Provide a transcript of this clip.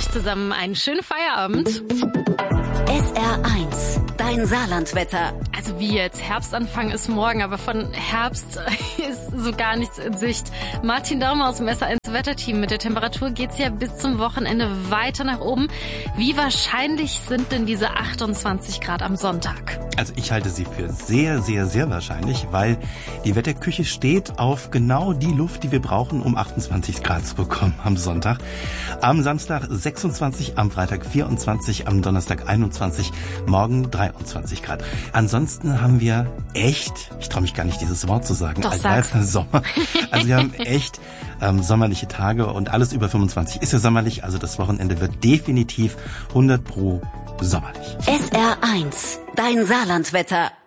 euch zusammen einen schönen Feierabend. SR1, dein Saarlandwetter. Also wie jetzt, Herbstanfang ist morgen, aber von Herbst ist so gar nichts in Sicht. Martin Daumer aus dem SR1 Wetterteam. Mit der Temperatur geht's ja bis zum Wochenende weiter nach oben. Wie wahrscheinlich sind denn diese 28 Grad am Sonntag? Also ich halte sie für sehr, sehr, sehr wahrscheinlich, weil die Wetterküche steht auf genau die Luft, die wir brauchen, um 28 Grad zu bekommen am Sonntag. Am Samstag 26, am Freitag 24, am Donnerstag 21, morgen 23 Grad. Ansonsten haben wir echt, ich traue mich gar nicht dieses Wort zu sagen, Sommer. Also wir haben echt sommerliche Tage und alles über 25 ist ja sommerlich, also das Wochenende wird definitiv 100% sommerlich. SR1, dein Saarlandwetter.